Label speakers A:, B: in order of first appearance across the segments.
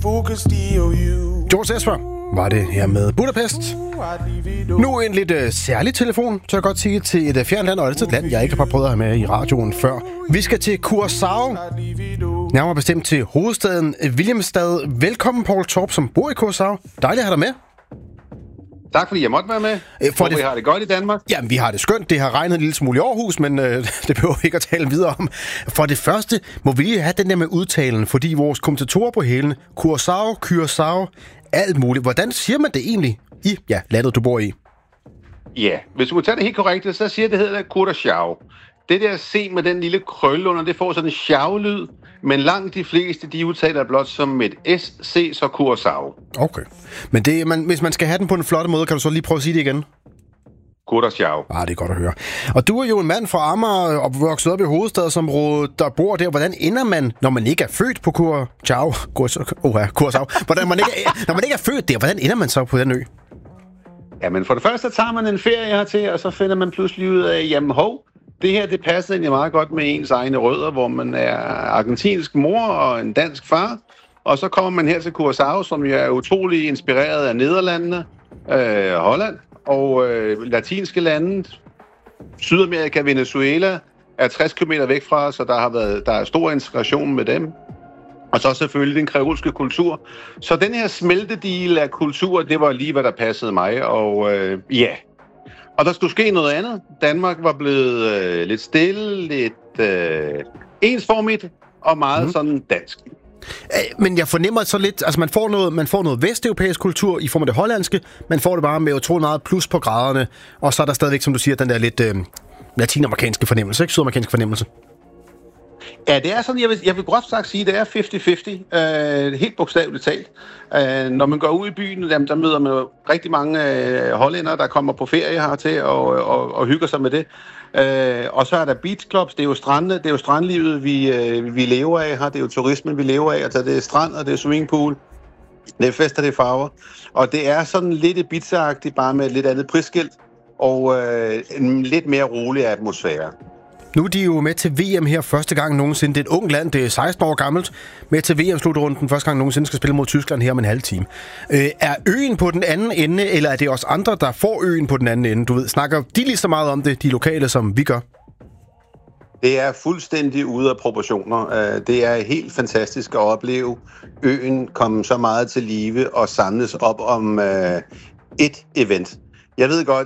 A: George Ezra var det her med Budapest. Nu en lidt særlig telefon, tør jeg godt sige, til et fjernland og et land, jeg ikke har prøvet at have med i radioen før. Vi skal til Curaçao, nærmere bestemt til hovedstaden Willemstad. Velkommen, Paul Torp, som bor i Curaçao. Dejligt at have dig med.
B: Tak fordi jeg måtte være med. Vi har det godt i Danmark.
A: Jamen, vi har det skønt. Det har regnet en lille smule i Aarhus, men det behøver vi ikke at tale videre om. For det første må vi have den der med udtalen, fordi vores kommentatorer på hælene, Curaçao, alt muligt. Hvordan siger man det egentlig i landet, du bor i?
B: Ja, hvis du må tage det helt korrekt, så siger det hedder Curaçao. Det der C med den lille krølle under, det får sådan en sjave-lyd, men langt de fleste, de udtaler blot som et SC, så Curaçao.
A: Okay. Men hvis man skal have den på en flot måde, kan du så lige prøve at sige det igen?
B: Curaçao.
A: Det er godt at høre. Og du er jo en mand fra Amager og vokset op i hovedstadsområdet, der bor der. Hvordan ender man, når man ikke er født på Curaçao? Når man ikke er født der, hvordan ender man så på den ø?
B: Jamen for det første tager man en ferie hertil, og så finder man pludselig ud af, jamen det her, det passer egentlig meget godt med ens egne rødder, hvor man er argentinsk mor og en dansk far. Og så kommer man her til Curaçao, som jo er utrolig inspireret af Nederlandene, Holland og latinske lande. Sydamerika, Venezuela er 60 km væk fra os, så der er stor inspiration med dem. Og så selvfølgelig den kreolske kultur. Så den her smeltedeal af kultur, det var lige, hvad der passede mig. Og Og der skulle ske noget andet. Danmark var blevet lidt stille, lidt ensformigt og meget sådan dansk.
A: Men jeg fornemmer så lidt, altså man får noget vesteuropæisk kultur i form af det hollandske, man får det bare med utrolig meget plus på graderne, og så er der stadigvæk, som du siger, den der lidt latinamerikanske fornemmelse, ikke? Sydamerikanske fornemmelse.
B: Ja, det er sådan, jeg vil groft sagt sige, det er 50-50, helt bogstaveligt talt. Når man går ud i byen, der møder man rigtig mange hollændere, der kommer på ferie hertil og hygger sig med det. Og så er der beach clubs, det er jo strandlivet, vi lever af her, det er jo turismen, vi lever af, altså det er strand, og det er swimmingpool, det er fester, det er farver. Og det er sådan lidt Ibiza-agtigt, bare med et lidt andet prisskilt, og en lidt mere rolig atmosfære.
A: Nu er de jo med til VM her første gang nogensinde. Det er et ungt land, det er 16 år gammelt. Med til VM-slutrunden første gang nogensinde skal spille mod Tyskland her om en halv time. Er øen på den anden ende, eller er det også andre, der får øen på den anden ende? Du ved, snakker de lige så meget om det, de lokale, som vi gør?
B: Det er fuldstændig ude af proportioner. Det er helt fantastisk at opleve øen komme så meget til live og samles op om et event. Jeg ved godt,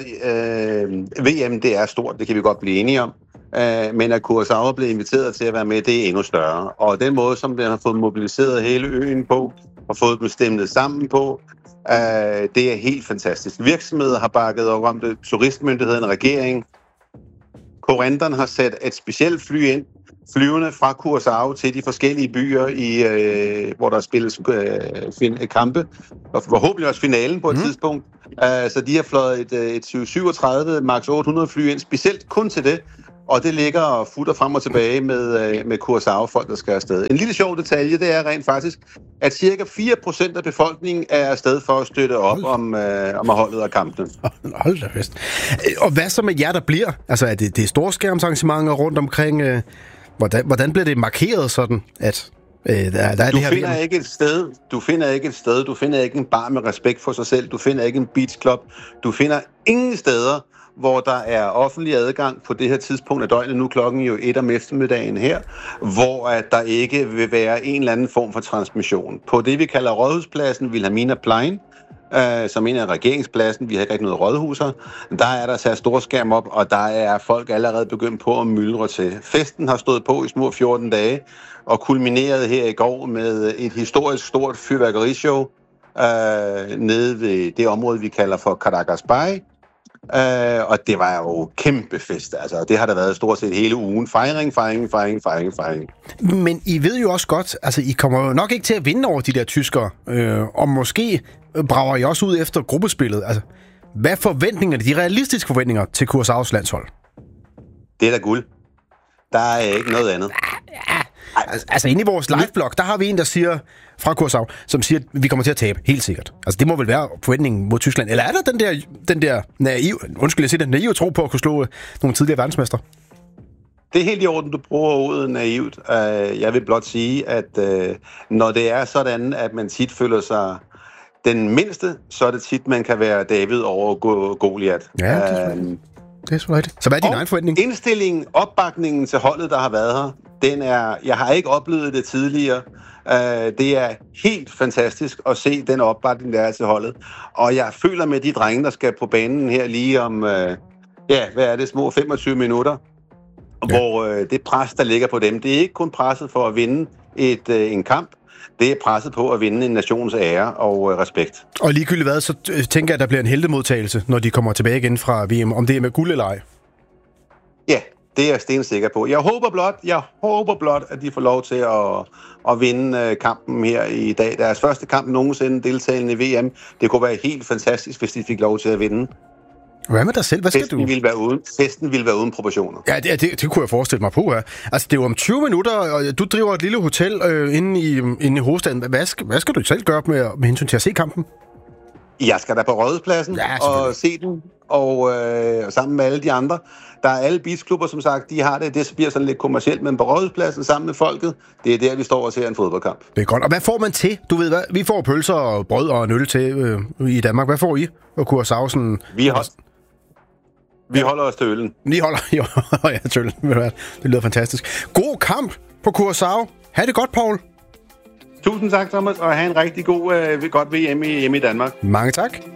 B: VM det er stort, det kan vi godt blive enige om. Men at Curaçao er blevet inviteret til at være med, det er endnu større. Og den måde, som den har fået mobiliseret hele øen på, og fået dem stemlet sammen på, det er helt fantastisk. Virksomheder har bakket op om det, turistmyndigheden, regeringen. Corendon har sat et specielt fly ind, flyvende fra Curaçao til de forskellige byer, hvor der spilles kampe, og forhåbentlig også finalen på et tidspunkt. Så de har fløjet et 737 MAX 800 fly ind, specielt kun til det. Og det ligger og futter frem og tilbage med Curaçao-folk, der skal afsted. En lille sjov detalje, det er rent faktisk, at cirka 4% af befolkningen er afsted for at støtte op om holdet og kampene.
A: Hold da fest. Og hvad så med jer, der bliver? Altså, er det storskærmsarrangementer rundt omkring? Hvordan bliver det markeret sådan, at der er det her?
B: Du finder ikke en bar med respekt for sig selv. Du finder ikke en beach club. Du finder ingen steder, hvor der er offentlig adgang på det her tidspunkt af døgnet, nu klokken jo 1 om eftermiddagen her, hvor at der ikke vil være en eller anden form for transmission. På det, vi kalder Rådhuspladsen, Wilhelmina Plein, som en af regeringspladsen, vi har ikke rigtig noget rådhus her, der er der sat storskærm op, og der er folk allerede begyndt på at myldre til. Festen har stået på i små 14 dage, og kulminerede her i går med et historisk stort fyrværkerishow nede ved det område, vi kalder for Caracas Bay. Og det var jo kæmpe fest, altså det har der været stort set hele ugen. Fejring.
A: Men I ved jo også godt, altså I kommer jo nok ikke til at vinde over de der tyskere, og måske brager I også ud efter gruppespillet. Altså, hvad er forventningerne, de realistiske forventninger til Curaçaos landshold?
B: Det er da guld. Der er ikke noget andet.
A: Altså inde i vores liveblog, der har vi en, der siger fra Curaçao, som siger, at vi kommer til at tabe, helt sikkert. Altså det må vel være forventningen mod Tyskland. Eller er der den der naive tro på at kunne slå nogle tidligere verdensmester?
B: Det er helt i orden, du bruger ordet naivt. Jeg vil blot sige, at når det er sådan, at man tit føler sig den mindste, så er det tit, man kan være David over Goliat.
A: Ja, det er rigtigt. Så hvad er din egen forventning?
B: Indstillingen, opbakningen til holdet, der har været her, den er... Jeg har ikke oplevet det tidligere. Det er helt fantastisk at se den opbakning, der er til holdet. Og jeg føler med de drenge, der skal på banen her lige om... hvad er det? Små 25 minutter. Ja. Hvor det pres, der ligger på dem, det er ikke kun presset for at vinde en kamp. Det er presset på at vinde en nations ære og respekt. Og
A: ligegyldigt hvad, så tænker jeg, at der bliver en heltemodtagelse, når de kommer tilbage igen fra VM, om det er med guld eller ej.
B: Ja, det er jeg stensikker på. Jeg håber blot, at de får lov til at vinde kampen her i dag. Deres første kamp nogensinde deltagende i VM. Det kunne være helt fantastisk, hvis de fik lov til at vinde.
A: Hvad med dig selv? Hvad skal du?
B: Festen ville være uden proportioner.
A: Ja, det kunne jeg forestille mig på her. Altså, det er jo om 20 minutter, og du driver et lille hotel inde i hovedstaden. Hvad skal du selv gøre med hensyn til at se kampen?
B: Jeg skal da på Rådhuspladsen og se den, og sammen med alle de andre. Der er alle beachklubber, som sagt, de har det. Det bliver sådan lidt kommercielt, men på Rådhuspladsen sammen med folket, det er der, vi står og ser en fodboldkamp. Det
A: er godt. Og hvad får man til? Du ved hvad? Vi får pølser og brød og en øl til i Danmark. Hvad får I? Og Curaçao sådan...
B: Vi holder os til øllen.
A: Vi holder til øllen. Det lyder fantastisk. God kamp på Curaçao. Ha' det godt, Paul.
B: Tusind tak, Thomas, og have en rigtig god, godt VM hjemme i Danmark.
A: Mange tak.